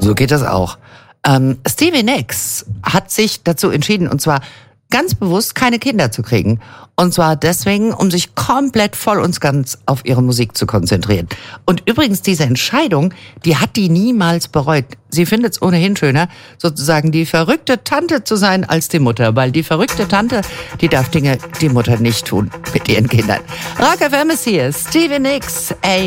So geht das auch. Stevie Nicks hat sich dazu entschieden, und zwar ganz bewusst keine Kinder zu kriegen. Und zwar deswegen, um sich komplett voll und ganz auf ihre Musik zu konzentrieren. Und übrigens, diese Entscheidung, die hat die niemals bereut. Sie findet es ohnehin schöner, sozusagen die verrückte Tante zu sein als die Mutter. Weil die verrückte Tante, die darf Dinge, die Mutter nicht tun mit ihren Kindern. Rock FM ist hier, Stevie Nicks,